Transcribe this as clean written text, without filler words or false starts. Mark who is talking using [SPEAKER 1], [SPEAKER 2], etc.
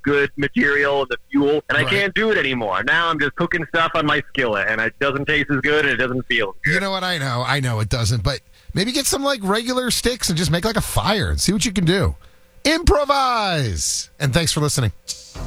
[SPEAKER 1] good material and the fuel, and I
[SPEAKER 2] Right.
[SPEAKER 1] can't do it anymore. Now I'm just cooking stuff on my skillet, and it doesn't taste as good, and it doesn't feel as good.
[SPEAKER 2] You know what? I know it doesn't, but maybe get some like regular sticks and just make like a fire and see what you can do. Improvise! And thanks for listening.